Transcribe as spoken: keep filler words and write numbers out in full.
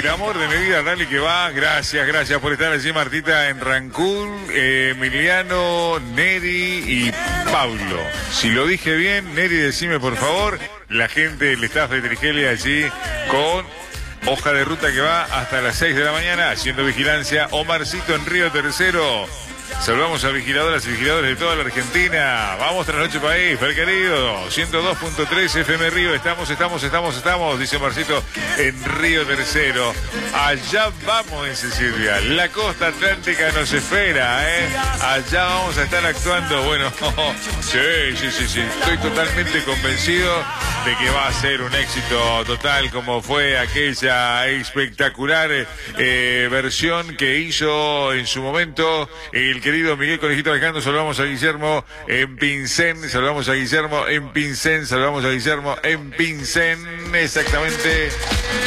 amor de mi vida, dale que va. Gracias, gracias por estar allí, Martita, en Rancún, eh, Emiliano, Neri y Pablo. Si lo dije bien, Neri, decime por favor. La gente del staff de Trigelia allí con hoja de ruta que va hasta las seis de la mañana, haciendo vigilancia. Omarcito en Río Tercero. Saludamos a vigiladoras y vigiladores de toda la Argentina. Vamos tras noche país, per querido. ciento dos punto tres F M Río. Estamos, estamos, estamos, estamos, dice Marcito, en Río Tercero. Allá vamos, dice Silvia. La costa atlántica nos espera, ¿eh? Allá vamos a estar actuando. Bueno, sí, sí, sí, sí. Estoy totalmente convencido de que va a ser un éxito total, como fue aquella espectacular eh, versión que hizo en su momento el querido Miguel Conejito Alejandro. Saludamos a Guillermo en Pincén, saludamos a Guillermo en Pincén, saludamos a Guillermo en Pincén, exactamente.